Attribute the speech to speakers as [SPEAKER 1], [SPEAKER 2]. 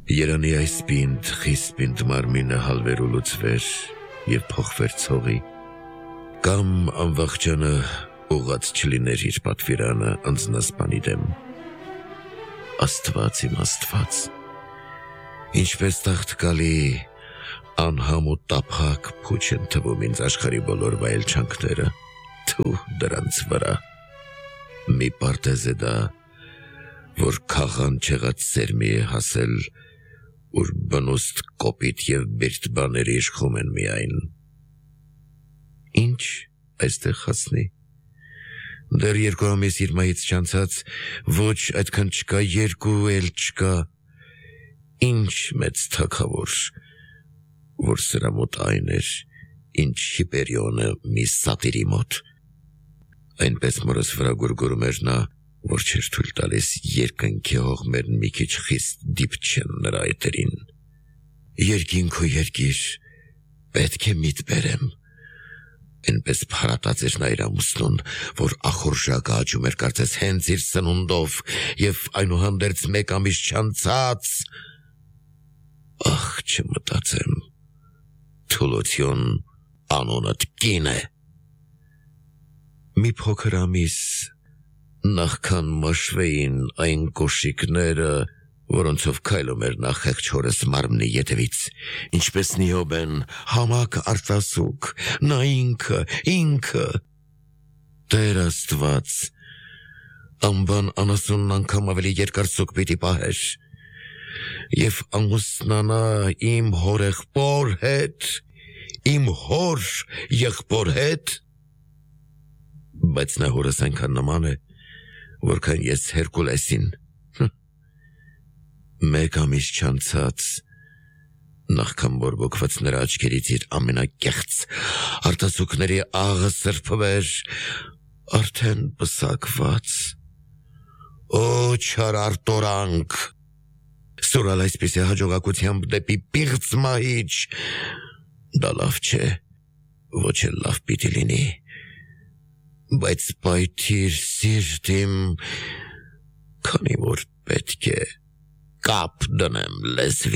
[SPEAKER 1] Երանի այս պինդ, խիստ պինդ մարմինը հալվերու լուծվեր և փոխվեր ցողի, կամ անվախճանը ուղղած չլիներ իր պատվիրանը անձնասպանի դեմ։ Աստված իմ Աստված, ինչպես տաղտկալի անհամ ու տափակ փուչ են թվում ինձ աշխարհի բոլոր վայելչանքները, թու դրանց վրա։ Մի պարտեզ է դա, որ քաղան չեղած սերմի է հասել, ուր բնուստ կոպիտ և բիրտ բաներ իշխում են միայն։ Ինչ այստեղ հասնի։ Դեռ 2 ամիս իր մահից չանցած, ոչ այդքան չկա, 2 էլ չկա։ Ինչ մեծ թագավոր, որ սրա մոտ այն էր, ինչ Հիպերիոնը մի սատիրի մոտ։ Այնպես մորս վրա գուրգուրում էր նա, որ չէր թույլ տալիս երկնքի հողմերն մի քիչ խիստ դիպչեն նրա այտերին։ Երկինք ու երկիր, պետք է միտ բերեմ։ Այնպես փարատած էր նա իր ամուսնուն, որ ախորժակը աճում էր կարծես հենց իր սնունդով և այնուհանդերձ 1 ամիս չանցած։ Ախ, չմտածեմ, թուլություն անունդ կին է։ Մի փոքր ամիս նախքան մաշվեին այն կոշիկները, որոնցով քայլում էր նա խեղճ հորս մարմնի ետևից, ինչպես Նիոբեն, համակ արտասուք, նա ինքը։ Տեր Աստված, անբան 90 անգամ ավելի երկար սուկ պիտի պահեր, և ամուսնանա իմ հորեղբոր հետ, իմ հոր եղբոր հետ, բայց նա հորս այնքան նման է, որքան ես Հերկուլեսին։ 1 ամիս չանցած, նախքան բորբոքված նրա աչքերից իր ամենակեղծ արտասուքների աղը սրբվեր, արդեն պսակված։ Օ չար արտորանք, սուրալ այսպիսի հաջողակությամբ դեպի պիղծ մահիճ, դա լավ չէ, ոչ էլ լավ պիտի լինի, բայց պայթիր սիրտ իմ, քանի որ պետք է կապ դնեմ լեզվի։